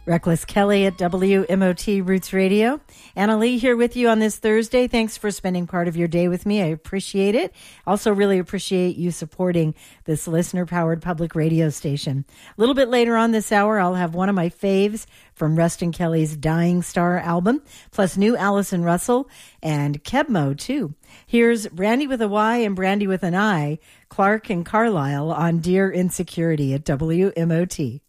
Reckless Kelly at WMOT Roots Radio. Anna Lee here with you on this Thursday. Thanks for spending part of your day with me. I appreciate it. Also really appreciate you supporting this listener-powered public radio station. A little bit later on this hour, I'll have one of my faves from Ruston Kelly's Dying Star album, plus new Allison Russell and Kebmo, too. Here's Brandy with a Y and Brandy with an I, Clark and Carlisle on Dear Insecurity at WMOT.